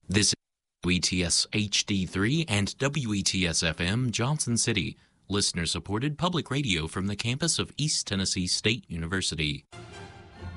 This is WETS HD3 and WETS FM Johnson City, listener-supported public radio from the campus of East Tennessee State University.